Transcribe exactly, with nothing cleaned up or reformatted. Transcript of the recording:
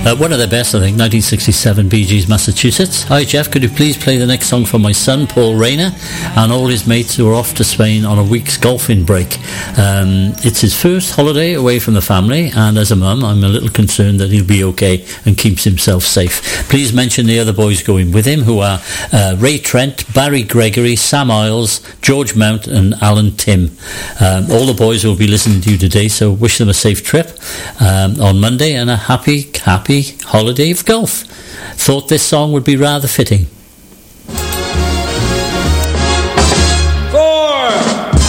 Uh, one of their best, I think, nineteen sixty-seven, Bee Gees, Massachusetts. Hi Jeff, could you please play the next song for my son, Paul Rayner, and all his mates who are off to Spain on a week's golfing break. Um, it's his first holiday away from the family, and as a mum, I'm a little concerned that he'll be okay and keeps himself safe. Please mention the other boys going with him, who are uh, Ray Trent, Barry Gregory, Sam Isles, George Mount and Alan Tim. Um, all the boys will be listening to you today, so wish them a safe trip um, on Monday and a happy, happy holiday of golf. Thought this song would be rather fitting.